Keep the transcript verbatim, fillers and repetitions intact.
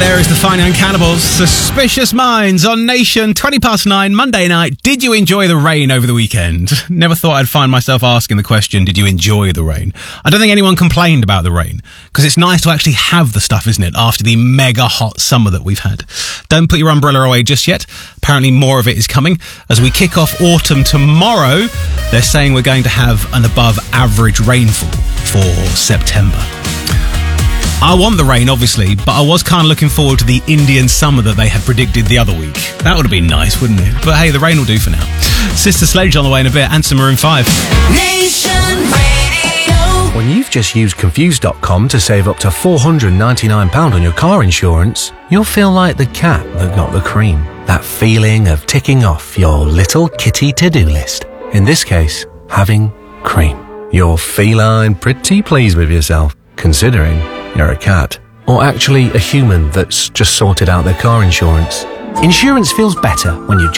there is the Fine Young Cannibals. Suspicious Minds on Nation, twenty past nine, Monday night. Did you enjoy the rain over the weekend? Never thought I'd find myself asking the question, did you enjoy the rain? I don't think anyone complained about the rain, because it's nice to actually have the stuff, isn't it, after the mega hot summer that we've had. Don't put your umbrella away just yet. Apparently more of it is coming. As we kick off autumn tomorrow, they're saying we're going to have an above average rainfall for September. I want the rain, obviously, but I was kind of looking forward to the Indian summer that they had predicted the other week. That would have been nice, wouldn't it? But hey, the rain will do for now. Sister Sledge on the way in a bit, and some Maroon five. Nation Radio. When you've just used Confused dot com to save up to four hundred ninety-nine pounds on your car insurance, you'll feel like the cat that got the cream. That feeling of ticking off your little kitty to-do list. In this case, having cream. You're feline pretty pleased with yourself, considering you're a cat. Or actually a human that's just sorted out their car insurance. Insurance feels better when you